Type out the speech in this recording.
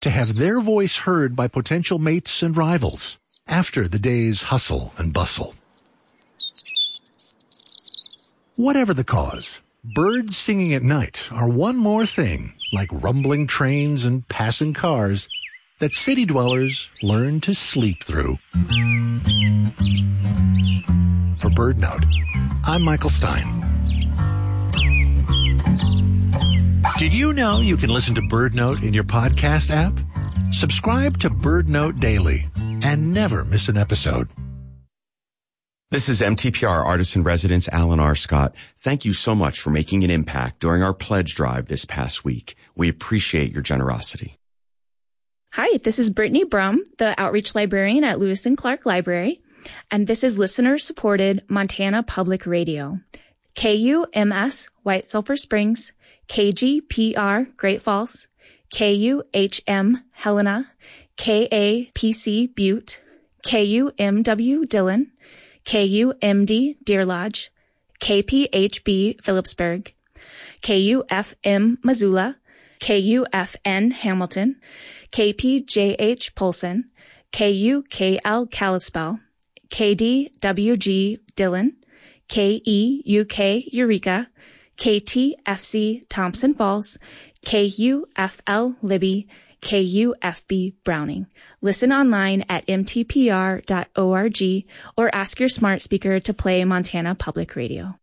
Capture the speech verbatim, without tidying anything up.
to have their voice heard by potential mates and rivals after the day's hustle and bustle. Whatever the cause, birds singing at night are one more thing, like rumbling trains and passing cars, that city dwellers learn to sleep through. For BirdNote, I'm Michael Stein. Did you know you can listen to BirdNote in your podcast app? Subscribe to BirdNote Daily and never miss an episode. This is M T P R Artist-in-Residence Alan R. Scott. Thank you so much for making an impact during our pledge drive this past week. We appreciate your generosity. Hi, this is Brittany Brum, the Outreach Librarian at Lewis and Clark Library, and this is listener-supported Montana Public Radio. K U M S, White Sulphur Springs, K G P R, Great Falls, K U H M, Helena, K A P C, Butte, K U M W, Dillon, K U M D, Deer Lodge, K P H B, Phillipsburg, K U F M, Missoula, K U F N, Hamilton, K P J H, Polson, K U K L, Kalispell, K D W G, Dillon, K E U K, Eureka, K T F C, Thompson Falls, K U F L, Libby, K U F B, Browning. Listen online at m t p r dot org or ask your smart speaker to play Montana Public Radio.